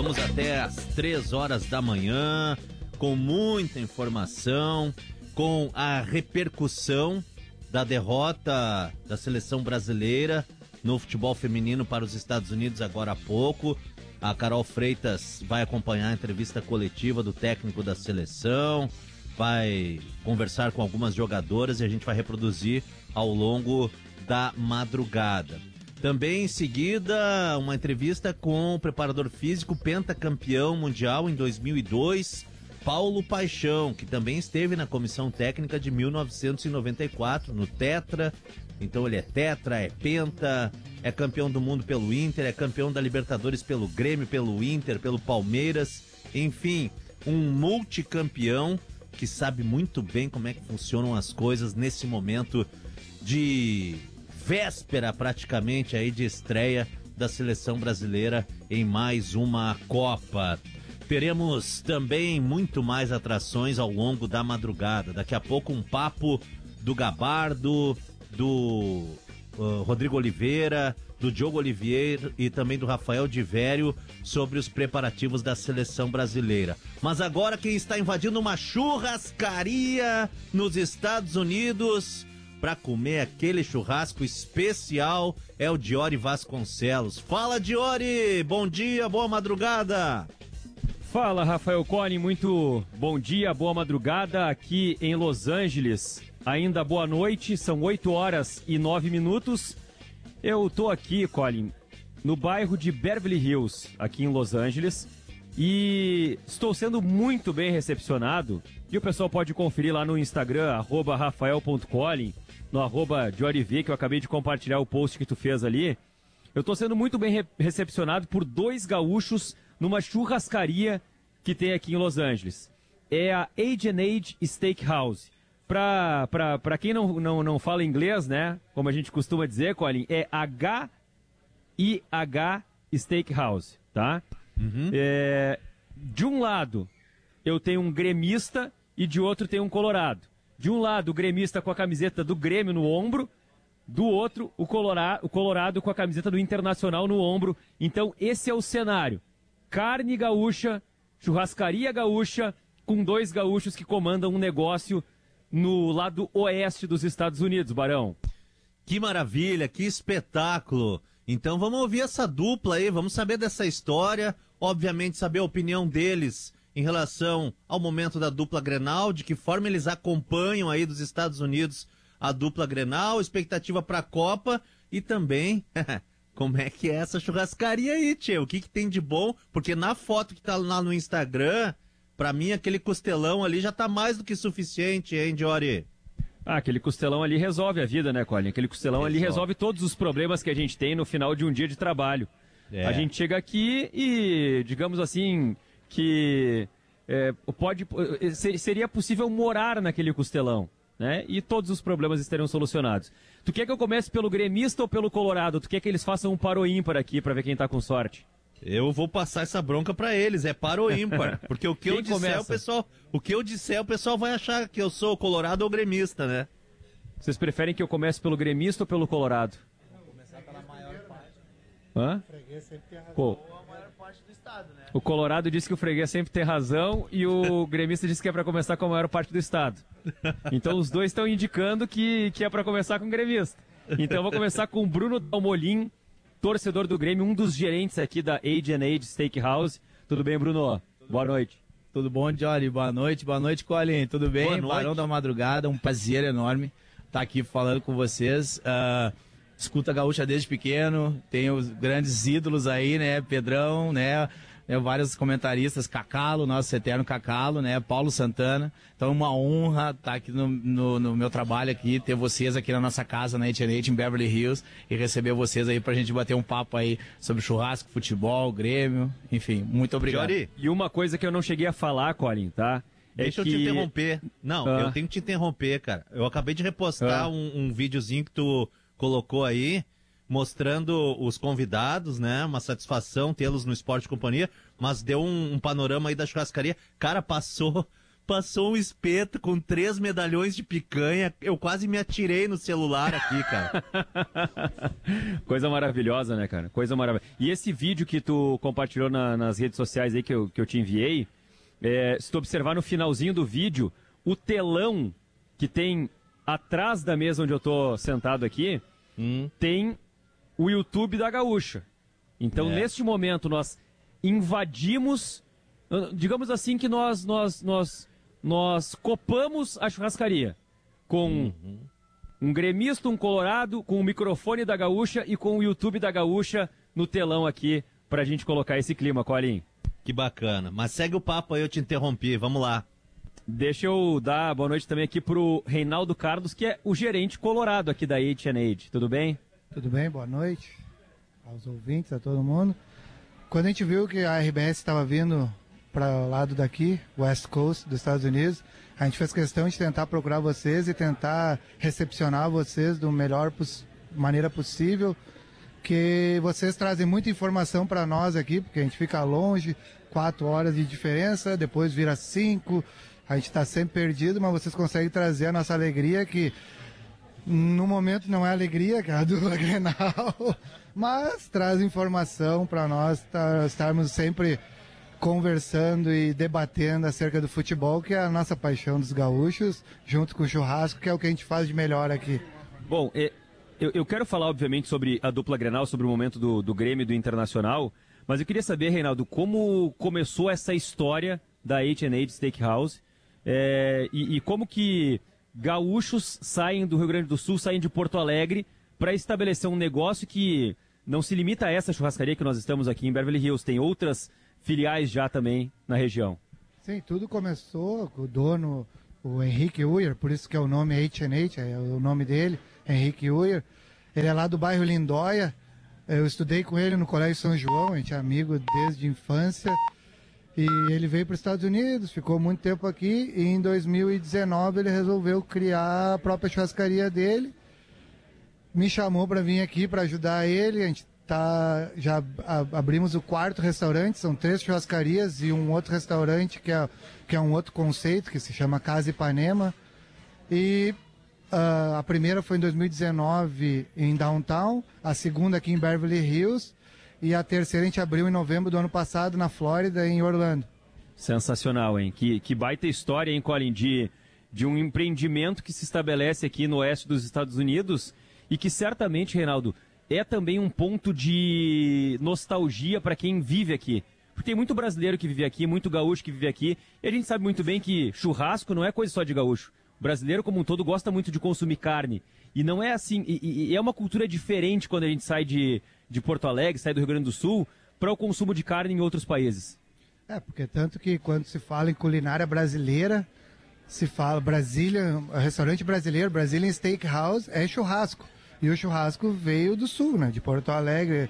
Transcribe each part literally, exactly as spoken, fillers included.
Vamos até às três horas da manhã, com muita informação, com a repercussão da derrota da seleção brasileira no futebol feminino para os Estados Unidos agora há pouco. A Carol Freitas vai acompanhar a entrevista coletiva do técnico da seleção, vai conversar com algumas jogadoras e a gente vai reproduzir ao longo da madrugada. Também em seguida, uma entrevista com o preparador físico pentacampeão mundial em dois mil e dois, Paulo Paixão, que também esteve na comissão técnica de mil novecentos e noventa e quatro, no Tetra. Então ele é tetra, é penta, é campeão do mundo pelo Inter, é campeão da Libertadores pelo Grêmio, pelo Inter, pelo Palmeiras. Enfim, um multicampeão que sabe muito bem como é que funcionam as coisas nesse momento de véspera praticamente aí de estreia da seleção brasileira em mais uma Copa. Teremos também muito mais atrações ao longo da madrugada. Daqui a pouco um papo do Gabardo, do uh, Rodrigo Oliveira, do Diogo Oliveira e também do Rafael de Vério sobre os preparativos da seleção brasileira. Mas agora quem está invadindo uma churrascaria nos Estados Unidos para comer aquele churrasco especial é o Diori Vasconcelos. Fala, Diori! Bom dia, boa madrugada! Fala, Rafael Collin, muito bom dia, boa madrugada aqui em Los Angeles. Ainda boa noite, são oito horas e nove minutos. Eu tô aqui, Collin, no bairro de Beverly Hills, aqui em Los Angeles, e estou sendo muito bem recepcionado. E o pessoal pode conferir lá no Instagram, arroba rafael ponto collin, no arroba dioriv, que eu acabei de compartilhar o post que tu fez ali. Eu tô sendo muito bem re- recepcionado por dois gaúchos numa churrascaria que tem aqui em Los Angeles. É a Age and Age Steakhouse. Pra, pra, pra quem não, não, não fala inglês, né, como a gente costuma dizer, Collin, é H I H Steakhouse, tá? Uhum. É, de um lado, eu tenho um gremista e de outro tem um colorado. De um lado, o gremista com a camiseta do Grêmio no ombro, do outro, o, colora, o colorado com a camiseta do Internacional no ombro. Então, esse é o cenário. Carne gaúcha, churrascaria gaúcha, com dois gaúchos que comandam um negócio no lado oeste dos Estados Unidos, Barão. Que maravilha, que espetáculo! Então vamos ouvir essa dupla aí, vamos saber dessa história, obviamente saber a opinião deles em relação ao momento da dupla Grenal, de que forma eles acompanham aí dos Estados Unidos a dupla Grenal, expectativa para a Copa e também como é que é essa churrascaria aí, tchê? O que que tem de bom? Porque na foto que tá lá no Instagram, pra mim aquele costelão ali já tá mais do que suficiente, hein, Diori? Ah, aquele costelão ali resolve a vida, né, Collin? Aquele costelão resolve. ali resolve todos os problemas que a gente tem no final de um dia de trabalho. É. A gente chega aqui e, digamos assim, que é, pode, seria possível morar naquele costelão, né? E todos os problemas estariam solucionados. Tu quer que eu comece pelo gremista ou pelo colorado? Tu quer que eles façam um par ou ímpar aqui pra ver quem tá com sorte? Eu vou passar essa bronca pra eles, é par ou ímpar, porque o que Quem eu disser, começa? o pessoal, o que eu disser, o pessoal vai achar que eu sou colorado ou gremista, né? Vocês preferem que eu comece pelo gremista ou pelo colorado? Vou começar pela maior parte. Hã? O freguês sempre tem razão. Pô, Ou a maior parte do estado, né? o colorado disse que o freguês sempre tem razão e o gremista disse que é pra começar com a maior parte do estado. Então os dois estão indicando que, que é pra começar com o gremista. Então eu vou começar com o Bruno Dalmolin, torcedor do Grêmio, um dos gerentes aqui da Age and Age Steakhouse. Tudo bem, Bruno? Tudo Boa bem. noite. Tudo bom, Diori? Boa noite. Boa noite, Collin. Tudo bem? Boa noite. Barão da Madrugada, um prazer enorme estar aqui falando com vocês. Uh, escuta Gaúcha desde pequeno, tem os grandes ídolos aí, né? Pedrão, né? né? Vários comentaristas, Cacalo, nosso eterno Cacalo, né? Paulo Santana. Então é uma honra estar aqui no, no, no meu trabalho aqui, ter vocês aqui na nossa casa, na Age and Age, em Beverly Hills, e receber vocês aí pra gente bater um papo aí sobre churrasco, futebol, Grêmio, enfim, muito obrigado. Diori, E uma coisa que eu não cheguei a falar, Collin, tá? É deixa que... eu te interromper. Não, Ah. eu tenho que te interromper, cara. Eu acabei de repostar Ah. um, um videozinho que tu colocou aí, mostrando os convidados, né? Uma satisfação tê-los no Esporte Companhia, mas deu um, um panorama aí da churrascaria. Cara, passou, passou um espeto com três medalhões de picanha. Eu quase me atirei no celular aqui, cara. Coisa maravilhosa, né, cara? Coisa maravilhosa. E esse vídeo que tu compartilhou na, nas redes sociais aí que eu, que eu te enviei, é, se tu observar no finalzinho do vídeo, o telão que tem atrás da mesa onde eu tô sentado aqui, hum. tem o YouTube da Gaúcha. Então, é. neste momento, nós invadimos, digamos assim que nós, nós, nós, nós copamos a churrascaria com uhum. um gremista, um colorado, com o microfone da Gaúcha e com o YouTube da Gaúcha no telão aqui pra gente colocar esse clima, Colin. Que bacana. Mas segue o papo aí, eu te interrompi. Vamos lá. Deixa eu dar boa noite também aqui pro Reinaldo Carlos, que é o gerente colorado aqui da H and H. Tudo bem? Tudo bem, boa noite aos ouvintes, a todo mundo. Quando a gente viu que a R B S estava vindo para o lado daqui, West Coast dos Estados Unidos, a gente fez questão de tentar procurar vocês e tentar recepcionar vocês da melhor poss- maneira possível, que vocês trazem muita informação para nós aqui, porque a gente fica longe, quatro horas de diferença, depois vira cinco, a gente está sempre perdido, mas vocês conseguem trazer a nossa alegria, que no momento não é alegria, que é a dupla Grenal, mas traz informação para nós tá, estarmos sempre conversando e debatendo acerca do futebol, que é a nossa paixão dos gaúchos, junto com o churrasco, que é o que a gente faz de melhor aqui. Bom, é, eu, eu quero falar, obviamente, sobre a dupla Grenal, sobre o momento do, do Grêmio e do Internacional, mas eu queria saber, Reinaldo, como começou essa história da H and H Steakhouse é, e, e como que gaúchos saem do Rio Grande do Sul, saem de Porto Alegre para estabelecer um negócio que não se limita a essa churrascaria que nós estamos aqui em Beverly Hills, tem outras filiais já também na região. Sim, tudo começou com o dono, o Henrique Uyer, por isso que é o nome H and H, é o nome dele, Henrique Uyer. Ele é lá do bairro Lindóia, eu estudei com ele no Colégio São João, a gente é amigo desde a infância. E ele veio para os Estados Unidos, ficou muito tempo aqui e em dois mil e dezenove ele resolveu criar a própria churrascaria dele. Me chamou para vir aqui para ajudar ele. A gente tá, já abrimos o quarto restaurante, são três churrascarias e um outro restaurante que é, que é um outro conceito, que se chama Casa Ipanema. E uh, a primeira foi em dois mil e dezenove em Downtown, a segunda aqui em Beverly Hills. E a terceira a gente abriu em novembro do ano passado na Flórida, em Orlando. Sensacional, hein? Que, que baita história, hein, Colin, de, de um empreendimento que se estabelece aqui no oeste dos Estados Unidos e que certamente, Reinaldo, é também um ponto de nostalgia para quem vive aqui. Porque tem muito brasileiro que vive aqui, muito gaúcho que vive aqui, e a gente sabe muito bem que churrasco não é coisa só de gaúcho. O brasileiro como um todo gosta muito de consumir carne. E não é assim, e, e é uma cultura diferente quando a gente sai de... de Porto Alegre, sai do Rio Grande do Sul, para o consumo de carne em outros países. É, porque tanto que quando se fala em culinária brasileira, se fala Brasília, restaurante brasileiro, Brazilian Steakhouse, é churrasco. E o churrasco veio do sul, né, de Porto Alegre.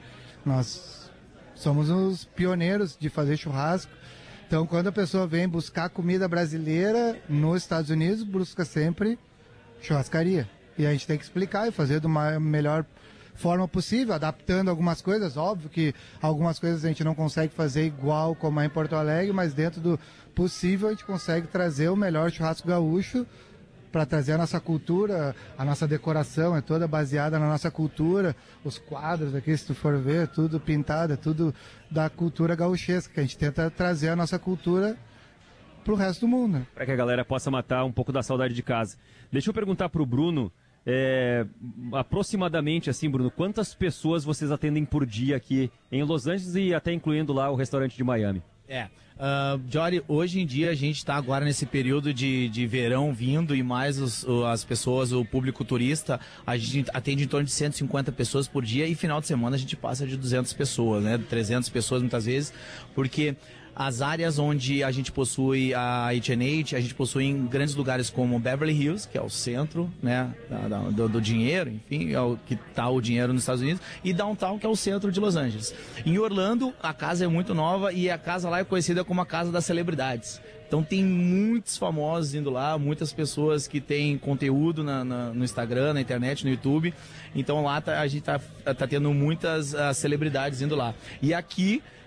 Nós somos os pioneiros de fazer churrasco. Então, quando a pessoa vem buscar comida brasileira nos Estados Unidos, busca sempre churrascaria. E a gente tem que explicar e fazer de uma melhor forma possível, adaptando algumas coisas. Óbvio que algumas coisas a gente não consegue fazer igual como é em Porto Alegre, mas dentro do possível a gente consegue trazer o melhor churrasco gaúcho para trazer a nossa cultura. A nossa decoração é toda baseada na nossa cultura, os quadros aqui, se tu for ver, tudo pintado, é tudo da cultura gaúchesca, que a gente tenta trazer a nossa cultura pro resto do mundo. Para que a galera possa matar um pouco da saudade de casa. Deixa eu perguntar pro Bruno, É, aproximadamente assim, Bruno, quantas pessoas vocês atendem por dia aqui em Los Angeles e até incluindo lá o restaurante de Miami? É, uh, Jory, hoje em dia a gente está agora nesse período de, de verão vindo e mais os, as pessoas, o público turista, a gente atende em torno de cento e cinquenta pessoas por dia e final de semana a gente passa de duzentas pessoas, né, trezentas pessoas muitas vezes, porque as áreas onde a gente possui a H and H, a gente possui em grandes lugares como Beverly Hills, que é o centro, né, da, da, do, do dinheiro, enfim, é o que está o dinheiro nos Estados Unidos, e Downtown, que é o centro de Los Angeles. Em Orlando, a casa é muito nova e a casa lá é conhecida como a Casa das Celebridades. Então tem muitos famosos indo lá, muitas pessoas que têm conteúdo na, na, no Instagram, na internet, no YouTube. Então lá tá, a gente tá, tá tendo muitas uh, celebridades indo lá. E aqui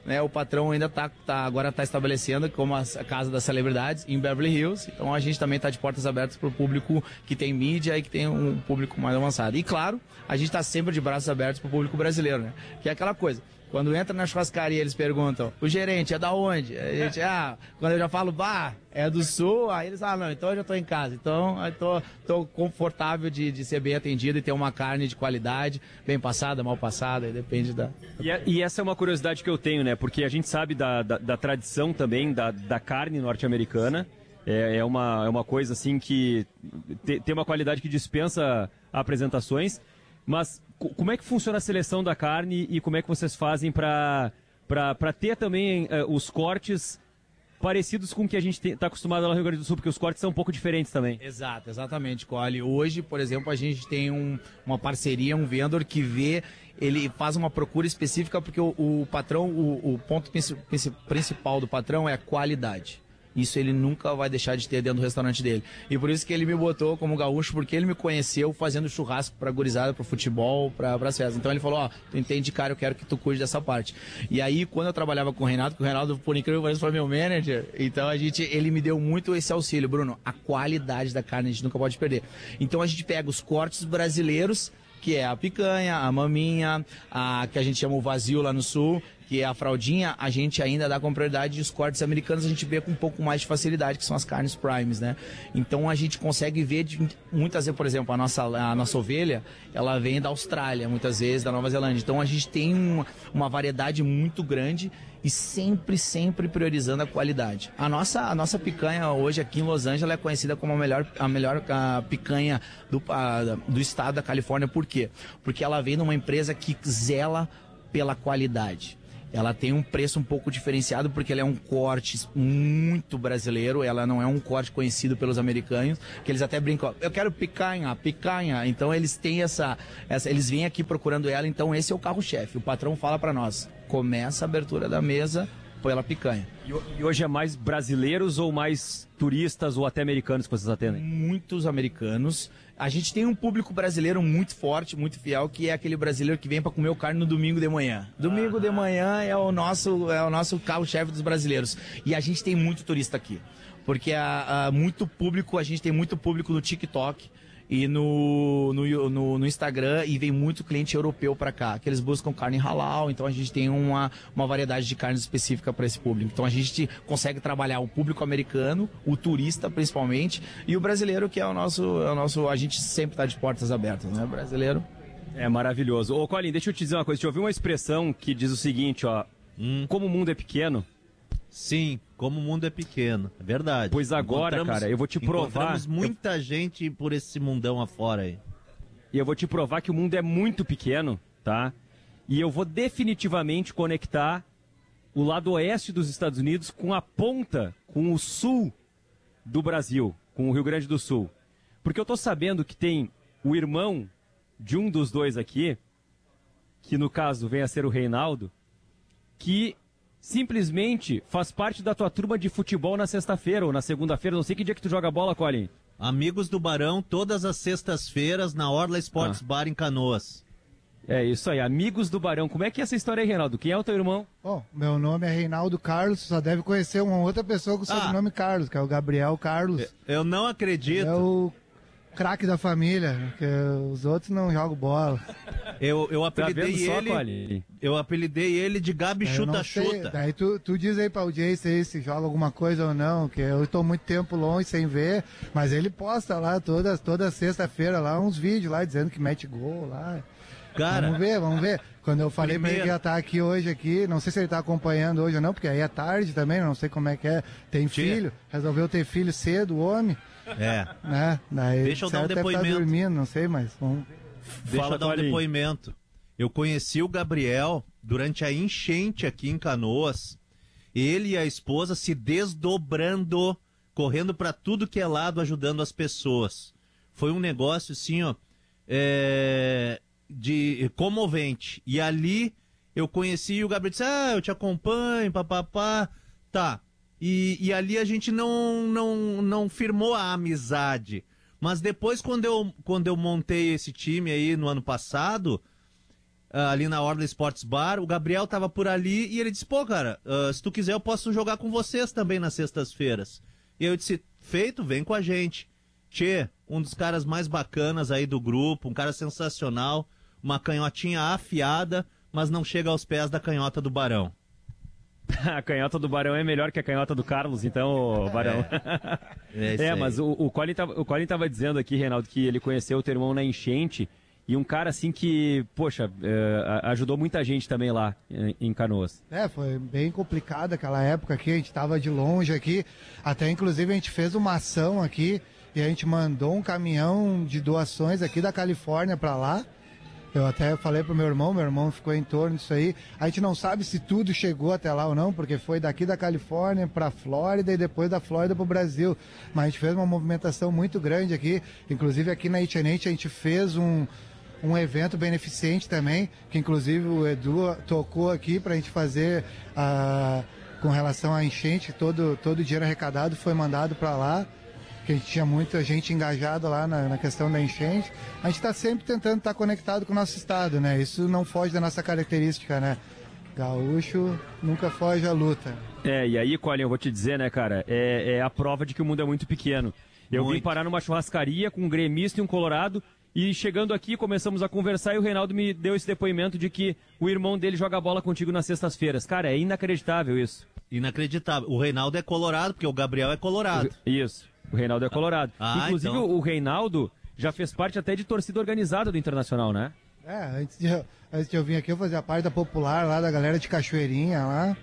né, o patrão ainda tá, tá agora está estabelecendo como a, a Casa das Celebridades em Beverly Hills. Então a gente também está de portas abertas para o público que tem mídia e que tem um público mais avançado. E claro, a gente está sempre de braços abertos para o público brasileiro, né? Que é aquela coisa. Quando entra na churrascaria, eles perguntam, o gerente é da onde? A gente, ah, quando eu já falo, bah, é do sul, aí eles, ah, não, então eu já tô em casa. Então, eu tô, tô confortável de, de ser bem atendido e ter uma carne de qualidade, bem passada, mal passada, depende da... E, e essa é uma curiosidade que eu tenho, né? Porque a gente sabe da, da, da tradição também da, da carne norte-americana. É, é, uma, é uma coisa, assim, que te, tem uma qualidade que dispensa apresentações. Mas como é que funciona a seleção da carne e como é que vocês fazem para ter também uh, os cortes parecidos com o que a gente está acostumado lá no Rio Grande do Sul, porque os cortes são um pouco diferentes também. Exato, exatamente, Cole. Hoje, por exemplo, a gente tem um, uma parceria, um vendedor que vê, ele faz uma procura específica, porque o, o patrão, o, o ponto principal do patrão é a qualidade. Isso ele nunca vai deixar de ter dentro do restaurante dele. E por isso que ele me botou como gaúcho, porque ele me conheceu fazendo churrasco pra gurizada, pro futebol, pra, pras festas. Então ele falou, ó, oh, tu entende, cara, eu quero que tu cuide dessa parte. E aí, quando eu trabalhava com o Reinaldo, que o Reinaldo, por incrível que pareça, foi meu manager, então a gente, ele me deu muito esse auxílio. Bruno, a qualidade da carne a gente nunca pode perder. Então a gente pega os cortes brasileiros, que é a picanha, a maminha, a que a gente chama o vazio lá no sul, que é a fraldinha, a gente ainda dá com prioridade, e os cortes americanos a gente vê com um pouco mais de facilidade, que são as carnes primes, né? Então a gente consegue ver, de, muitas vezes, por exemplo, a nossa, a nossa ovelha, ela vem da Austrália, muitas vezes da Nova Zelândia. Então a gente tem uma, uma variedade muito grande e sempre, sempre priorizando a qualidade. A nossa, a nossa picanha hoje aqui em Los Angeles é conhecida como a melhor, a melhor a picanha do, a, do estado da Califórnia. Por quê? Porque ela vem de uma empresa que zela pela qualidade. Ela tem um preço um pouco diferenciado porque ela é um corte muito brasileiro, ela não é um corte conhecido pelos americanos, que eles até brincam, eu quero picanha, picanha. Então eles têm essa, essa eles vêm aqui procurando ela, então esse é o carro-chefe. O patrão fala para nós, começa a abertura da mesa pela picanha. E hoje é mais brasileiros ou mais turistas ou até americanos que vocês atendem? Muitos americanos. A gente tem um público brasileiro muito forte, muito fiel, que é aquele brasileiro que vem para comer o carne no domingo de manhã. Domingo ah. de manhã é o nosso, é o nosso carro-chefe dos brasileiros. E a gente tem muito turista aqui. Porque a, a, muito público, a gente tem muito público no TikTok e no, no, no, no Instagram, e vem muito cliente europeu para cá, que eles buscam carne halal. Então a gente tem uma, uma variedade de carnes específica para esse público. Então a gente consegue trabalhar o público americano, o turista principalmente, e o brasileiro, que é o nosso, é o nosso a gente sempre está de portas abertas, né, brasileiro? É maravilhoso. Ô Colin, deixa eu te dizer uma coisa, eu ouvi uma expressão que diz o seguinte, ó, hum. como o mundo é pequeno. Sim, como o mundo é pequeno, é verdade. Pois agora, cara, eu vou te provar... Encontramos muita eu... gente por esse mundão afora aí. E eu vou te provar que o mundo é muito pequeno, tá? E eu vou definitivamente conectar o lado oeste dos Estados Unidos com a ponta, com o sul do Brasil, com o Rio Grande do Sul. Porque eu tô sabendo que tem o irmão de um dos dois aqui, que no caso vem a ser o Reinaldo, que... simplesmente faz parte da tua turma de futebol na sexta-feira ou na segunda-feira. Não sei que dia que tu joga bola, Colin. Amigos do Barão, todas as sextas-feiras na Orla Sports ah. Bar em Canoas. É isso aí, Amigos do Barão. Como é que é essa história aí, Reinaldo? Quem é o teu irmão? Bom, meu nome é Reinaldo Carlos, só deve conhecer uma outra pessoa com o sobrenome ah. Carlos, que é o Gabriel Carlos. Eu não acredito. Ele é o craque da família, porque os outros não jogam bola. Eu, eu apelidei tá ele. Só, eu apelidei ele de Gabi Chuta-Chuta. Daí tu, tu diz aí pra audiência aí se joga alguma coisa ou não, que eu tô muito tempo longe sem ver, mas ele posta lá toda, toda sexta-feira lá uns vídeos lá dizendo que mete gol lá. Cara, vamos ver, vamos ver. Quando eu falei primeiro... pra ele que ia estar aqui hoje aqui, não sei se ele tá acompanhando hoje ou não, porque aí é tarde também, não sei como é que é. Tem filho, resolveu ter filho cedo, o homem. É. Né? Daí, deixa eu dar um depoimento. Tá dormindo, não sei, mas vamos... Deixa Fala, eu dar um Paulinho. depoimento. Eu conheci o Gabriel durante a enchente aqui em Canoas. Ele e a esposa se desdobrando, correndo para tudo que é lado, ajudando as pessoas. Foi um negócio assim, ó, é, de comovente. E ali eu conheci e o Gabriel disse, ah, eu te acompanho, papapá. Tá. E, e ali a gente não, não, não firmou a amizade. Mas depois, quando eu, quando eu montei esse time aí no ano passado, uh, ali na Orla Sports Bar, o Gabriel tava por ali e ele disse, pô, cara, uh, se tu quiser eu posso jogar com vocês também nas sextas-feiras. E eu disse, feito, vem com a gente. Tchê, um dos caras mais bacanas aí do grupo, um cara sensacional, uma canhotinha afiada, mas não chega aos pés da canhota do Barão. A canhota do Barão é melhor que a canhota do Carlos, então, Barão. É, é, é mas o, o Colin tava, o Colin tava dizendo aqui, Reinaldo, que ele conheceu o teu irmão na enchente e um cara assim que, poxa, é, ajudou muita gente também lá em, em Canoas. É, foi bem complicado aquela época aqui, a gente tava de longe aqui, até inclusive a gente fez uma ação aqui e a gente mandou um caminhão de doações aqui da Califórnia para lá. Eu até falei pro meu irmão, meu irmão ficou em torno disso aí. A gente não sabe se tudo chegou até lá ou não, porque foi daqui da Califórnia pra Flórida e depois da Flórida pro Brasil. Mas a gente fez uma movimentação muito grande aqui. Inclusive aqui na H and H a gente fez um, um evento beneficente também, que inclusive o Edu tocou aqui pra gente fazer uh, com relação à enchente. Todo, todo o dinheiro arrecadado foi mandado pra lá. Que a gente tinha muita gente engajada lá na, na questão da enchente. A gente está sempre tentando estar tá conectado com o nosso estado, né? Isso não foge da nossa característica, né? Gaúcho nunca foge à luta. É, e aí, Colin, eu vou te dizer, né, cara, é, é a prova de que o mundo é muito pequeno. Eu muito. vim parar numa churrascaria com um gremista e um colorado, e chegando aqui, começamos a conversar e o Reinaldo me deu esse depoimento de que o irmão dele joga bola contigo nas sextas-feiras. Cara, é inacreditável isso. Inacreditável. O Reinaldo é colorado, porque o Gabriel é colorado. Isso. O Reinaldo é colorado. Ah, Inclusive, então. o Reinaldo já fez parte até de torcida organizada do Internacional, né? É, antes de, antes de eu vir aqui, eu fazia parte da Popular lá, da galera de Cachoeirinha lá.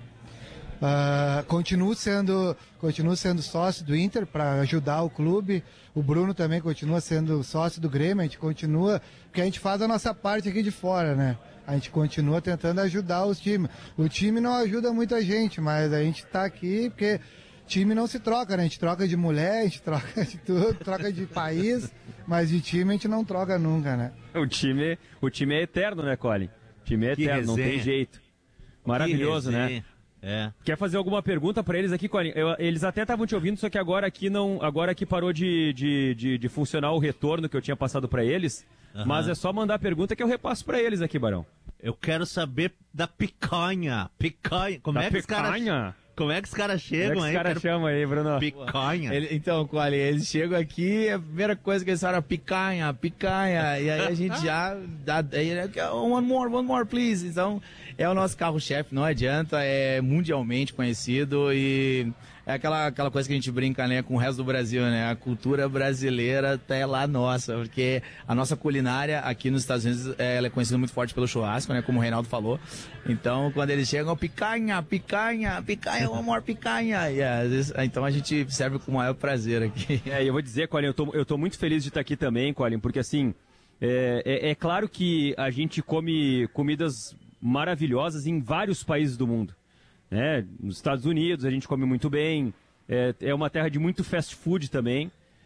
Uh, continuo sendo, continuo sendo sócio do Inter para ajudar o clube. O Bruno também continua sendo sócio do Grêmio. A gente continua, porque a gente faz a nossa parte aqui de fora, né? A gente continua tentando ajudar os times. O time não ajuda muita gente, mas a gente está aqui porque time não se troca, né? A gente troca de mulher, a gente troca de tudo, troca de país, mas de time a gente não troca nunca, né? O time, o time é eterno, né, Colin? O time é Que eterno, não resenha. tem jeito. Maravilhoso, né? É. Quer fazer alguma pergunta pra eles aqui, Colin? Eu, eles até estavam te ouvindo, só que agora aqui não, agora aqui parou de, de, de, de funcionar o retorno que eu tinha passado pra eles. Uhum. Mas é só mandar a pergunta que eu repasso pra eles aqui, Barão. Eu quero saber da picanha. Picanha. Como da é que picanha? os caras... Como é que os caras chegam Como é que aí? os caras chamam aí, Bruno? Picanha. Ele, então, Colin, eles chegam aqui, a primeira coisa que eles falam é picanha, picanha, e aí a gente já dá, aí, one more, one more, please. Então, é o nosso carro-chefe, não adianta, é mundialmente conhecido e é aquela, aquela coisa que a gente brinca, né, com o resto do Brasil, né, a cultura brasileira tá é lá nossa, porque a nossa culinária aqui nos Estados Unidos, ela é conhecida muito forte pelo churrasco, né, como o Reinaldo falou. Então, quando eles chegam, picanha, picanha, picanha, one more picanha. E, às vezes, então a gente serve com o maior prazer aqui. É, eu vou dizer, Colin, eu tô, eu tô muito feliz de estar aqui também, Colin, porque assim, é, é, é claro que a gente come comidas maravilhosas em vários países do mundo. Né? Nos Estados Unidos a gente come muito bem, é, é uma terra de muito fast food também.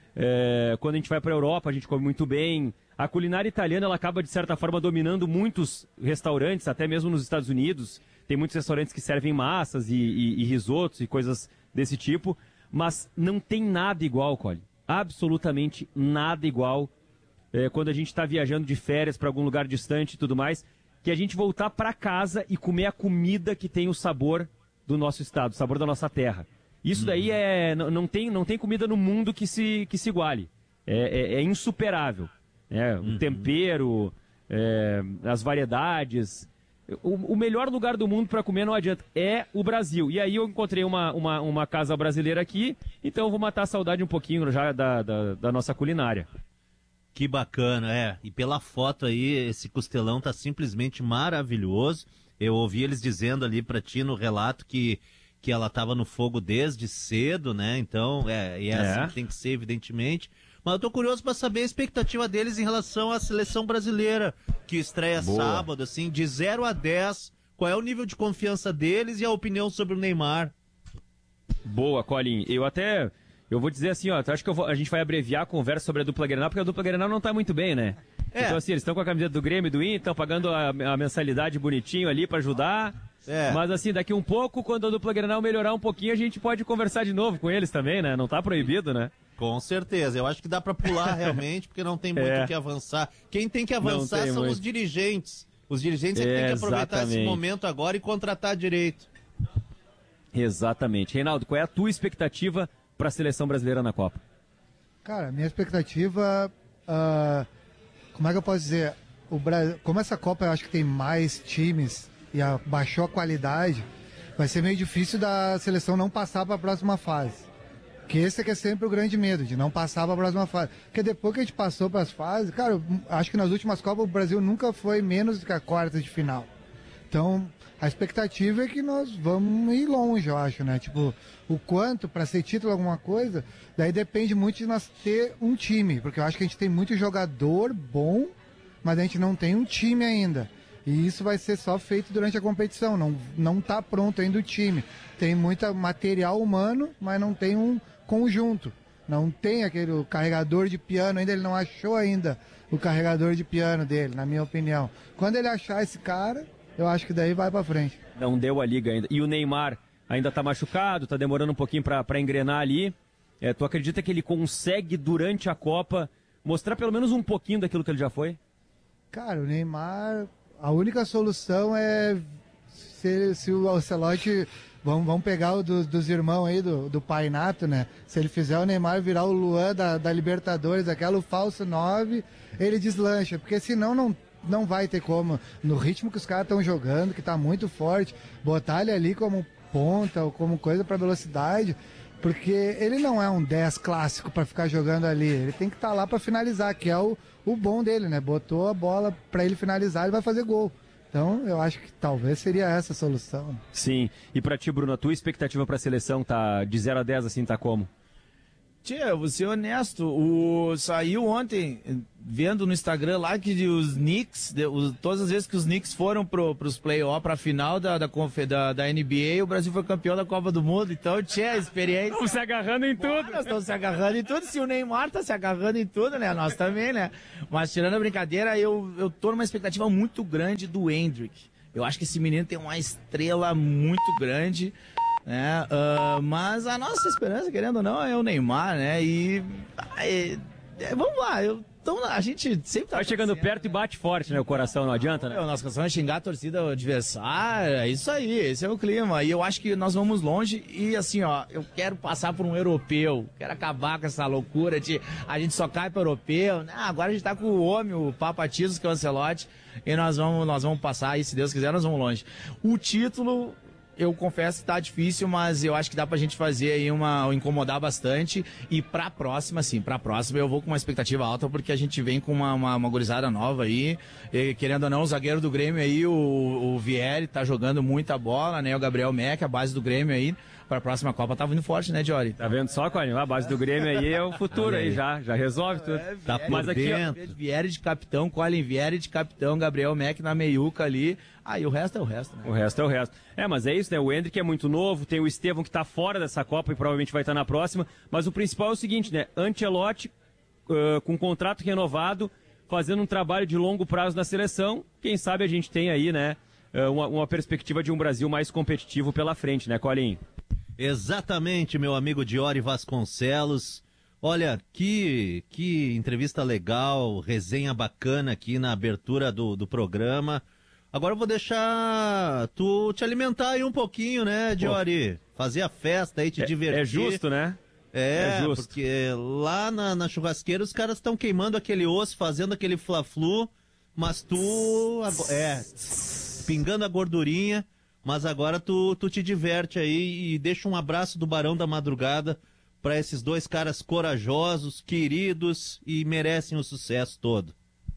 É, quando a gente vai para a Europa a gente come muito bem. A culinária italiana ela acaba de certa forma dominando muitos restaurantes, até mesmo nos Estados Unidos. Tem muitos restaurantes que servem massas e, e, e risotos e coisas desse tipo, mas não tem nada igual, Colin. Absolutamente nada igual é, quando a gente está viajando de férias para algum lugar distante e tudo mais, que a gente voltar para casa e comer a comida que tem o sabor do nosso estado, o sabor da nossa terra. Isso daí é não, não tem não tem comida no mundo que se que se iguale. É, é, é insuperável. É, o uhum. tempero, é, as variedades. O, o melhor lugar do mundo para comer não adianta. É o Brasil. E aí eu encontrei uma, uma, uma casa brasileira aqui, então eu vou matar a saudade um pouquinho já da, da, da nossa culinária. Que bacana, é. E pela foto aí, esse costelão tá simplesmente maravilhoso. Eu ouvi eles dizendo ali pra ti no relato que, que ela tava no fogo desde cedo, né? Então, é, e é, é. assim que tem que ser, evidentemente. Mas eu tô curioso pra saber a expectativa deles em relação à seleção brasileira, que estreia Boa. sábado, assim, de zero a dez. Qual é o nível de confiança deles e a opinião sobre o Neymar? Boa, Colin. Eu até... Eu vou dizer assim, ó, acho que eu vou, a gente vai abreviar a conversa sobre a dupla Grenal, porque a dupla Grenal não tá muito bem, né? É. Então assim, eles estão com a camiseta do Grêmio e do Inter, estão pagando a, a mensalidade bonitinho ali pra ajudar. É. Mas assim, daqui um pouco, quando a dupla Grenal melhorar um pouquinho, a gente pode conversar de novo com eles também, né? Não tá proibido, né? Com certeza, eu acho que dá pra pular realmente, porque não tem muito o é. que avançar. Quem tem que avançar tem são muito. os dirigentes. Os dirigentes é que têm que aproveitar esse momento agora e contratar direito. Exatamente. Reinaldo, qual é a tua expectativa para a seleção brasileira na Copa? Cara, minha expectativa, uh, como é que eu posso dizer? O Brasil, como essa Copa eu acho que tem mais times e a, baixou a qualidade, vai ser meio difícil da seleção não passar para a próxima fase. Que esse é que é sempre o grande medo, de não passar para a próxima fase. Porque depois que a gente passou para as fases, cara, eu acho que nas últimas Copas o Brasil nunca foi menos do que a quarta de final. Então, a expectativa é que nós vamos ir longe, eu acho, né? Tipo, o quanto para ser título alguma coisa, daí depende muito de nós ter um time, porque eu acho que a gente tem muito jogador bom, mas a gente não tem um time ainda. E isso vai ser só feito durante a competição, não, não tá pronto ainda o time. Tem muito material humano, mas não tem um conjunto. Não tem aquele carregador de piano, ainda ele não achou ainda o carregador de piano dele, na minha opinião. Quando ele achar esse cara, eu acho que daí vai pra frente. Não deu a liga ainda. E o Neymar ainda tá machucado, tá demorando um pouquinho pra, pra engrenar ali. É, tu acredita que ele consegue, durante a Copa, mostrar pelo menos um pouquinho daquilo que ele já foi? Cara, o Neymar, a única solução é se, se o Ancelotti... Vamos, vamos pegar o do, dos irmãos aí, do, do Pai Nato, né? Se ele fizer o Neymar virar o Luan da, da Libertadores, aquela o falso nove, ele deslancha. Porque senão não, não vai ter como. No ritmo que os caras estão jogando, que tá muito forte, botar ele ali como ponta ou como coisa para velocidade, porque ele não é um dez clássico para ficar jogando ali. Ele tem que estar tá lá para finalizar, que é o, o bom dele, né? Botou a bola para ele finalizar, ele vai fazer gol. Então, eu acho que talvez seria essa a solução. Sim. E pra ti, Bruno, a tua expectativa pra seleção tá de zero a dez, assim, tá como? Tia, vou ser honesto, o... saiu ontem, vendo no Instagram lá, que os Knicks, de, os, todas as vezes que os Knicks foram pro, pros play-off, pra final da, da, da, da N B A, o Brasil foi campeão da Copa do Mundo, então, tia, experiência... Estamos se agarrando em tudo. Pô, nós estamos se agarrando em tudo, se o Neymar tá se agarrando em tudo, né, nós também, né, mas tirando a brincadeira, eu, eu tô numa expectativa muito grande do Endrick. Eu acho que esse menino tem uma estrela muito grande... É, uh, mas a nossa esperança, querendo ou não, é o Neymar, né? E é, é, vamos lá, eu, então, a gente sempre tá vai chegando torcendo, perto, né? E bate forte, né? O coração não adianta, né? A nossa questão é xingar a torcida adversária, é isso aí, esse é o clima. E eu acho que nós vamos longe e assim, ó, eu quero passar por um europeu, quero acabar com essa loucura de a gente só cai para europeu. Não, agora a gente tá com o homem, o Papatizos, que é o Ancelotti, e nós vamos, nós vamos passar, e se Deus quiser, nós vamos longe. O título... Eu confesso que tá difícil, mas eu acho que dá pra gente fazer aí uma, incomodar bastante. E pra próxima, sim, pra próxima eu vou com uma expectativa alta, porque a gente vem com uma, uma, uma gurizada nova aí. E, querendo ou não, o zagueiro do Grêmio aí, o, o Vieri, tá jogando muita bola, né? O Gabriel Mack, a base do Grêmio aí. Para a próxima Copa tá vindo forte, né, Diori? Tá vendo só, Colinho? A base do Grêmio aí é o futuro aí, aí já, já resolve tudo. É, tá por Mas aqui, ó, Vieri de capitão, Colin Vieri de capitão, Gabriel Mack na meiuca ali. Ah, e o resto é o resto, né? O resto é o resto. É, mas é isso, né? O Endrick é muito novo, tem o Estevão que tá fora dessa Copa e provavelmente vai estar na próxima. Mas o principal é o seguinte, né? Ancelotti, uh, com contrato renovado, fazendo um trabalho de longo prazo na seleção. Quem sabe a gente tem aí, né? Uh, uma, uma perspectiva de um Brasil mais competitivo pela frente, né, Colinho? Exatamente, meu amigo Diori Vasconcelos. Olha, que, que entrevista legal, resenha bacana aqui na abertura do, do programa. Agora eu vou deixar tu te alimentar aí um pouquinho, né, Diori? Pô. Fazer a festa aí, te é, divertir. É justo, né? É, é justo. Porque lá na, na churrasqueira os caras estão queimando aquele osso, fazendo aquele fla-flu, mas tu... É, pingando a gordurinha... Mas agora tu, tu te diverte aí e deixa um abraço do Barão da Madrugada para esses dois caras corajosos, queridos e merecem o sucesso todo.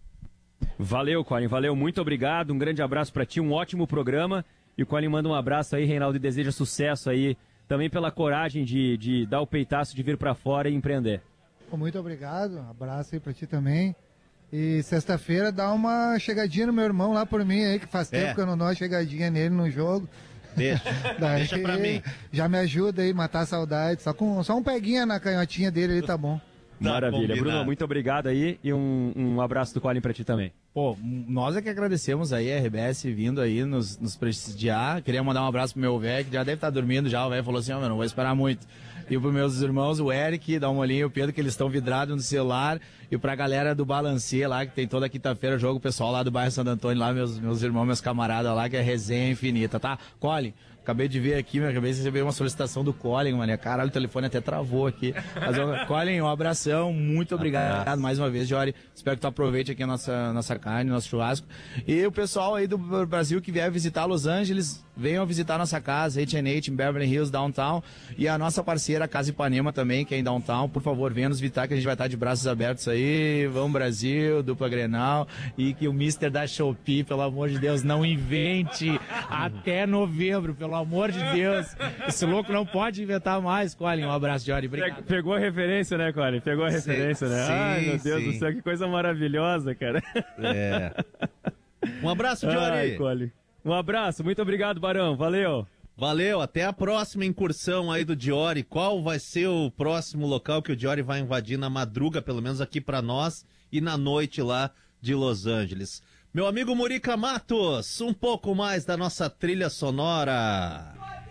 Valeu, Colin, valeu, muito obrigado, um grande abraço para ti, um ótimo programa. E o Colin manda um abraço aí, Reinaldo, e deseja sucesso aí, também pela coragem de, de dar o peitaço, de vir para fora e empreender. Muito obrigado, abraço aí para ti também. E sexta-feira dá uma chegadinha no meu irmão lá por mim aí, que faz tempo é. que eu não dou uma chegadinha nele no jogo. Deixa, Daí, deixa pra mim. Já me ajuda aí, matar a saudade. Só, com, só um peguinha na canhotinha dele, ele tá bom. Maravilha. combinado. Bruno, muito obrigado aí e um, um abraço do Colin pra ti também. Pô, nós é que agradecemos aí a R B S vindo aí nos, nos prestigiar. Queria mandar um abraço pro meu velho, que já deve estar dormindo já. O velho falou assim, ó, oh, meu, não vou esperar muito. E pros meus irmãos, o Eric, dá uma olhinha, o Pedro, que eles estão vidrados no celular. E pra galera do Balancê lá, que tem toda quinta-feira jogo, o pessoal lá do bairro Santo Antônio, lá, meus, meus irmãos, meus camaradas lá, que é resenha infinita, tá? Colin, acabei de ver aqui, acabei de receber uma solicitação do Colin, mano. Caralho, o telefone até travou aqui. Mas, ó, Colin, um abração, muito obrigado mais uma vez, Jory. Espero que tu aproveite aqui a nossa, nossa carne, nosso churrasco. E o pessoal aí do Brasil que vier visitar Los Angeles, venham visitar nossa casa, H and H, em Beverly Hills, Downtown. E a nossa parceira, a Casa Ipanema também, que é em Downtown. Por favor, venha nos visitar, que a gente vai estar de braços abertos aí. Vamos Brasil, dupla Grenal. E que o mister da Shopee, pelo amor de Deus, não invente até novembro, pelo amor de Deus. Esse louco não pode inventar mais. Colin, um abraço, Jory. Obrigado. Pegou a referência, né, Colin? Pegou a referência, sim, né? sim, Ai, meu Deus sim. do céu, que coisa maravilhosa, cara. É. Um abraço, Jory. Ai, Colin. Um abraço, muito obrigado, Barão. Valeu. Valeu, até a próxima incursão aí do Diori. Qual vai ser o próximo local que o Diori vai invadir na madruga, pelo menos aqui pra nós, e na noite lá de Los Angeles? Meu amigo Murica Matos, um pouco mais da nossa trilha sonora.